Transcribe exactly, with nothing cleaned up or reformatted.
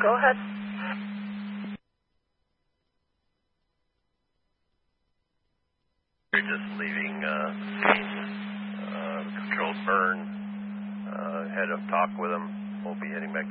Go ahead. We're just leaving uh, uh, controlled burn. Uh, had a talk with them. We'll be heading back